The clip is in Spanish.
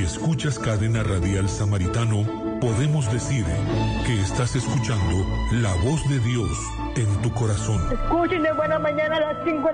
escuchas Cadena Radial Samaritano, podemos decir que estás escuchando la voz de Dios en tu corazón. Escuchen de buena mañana a las 5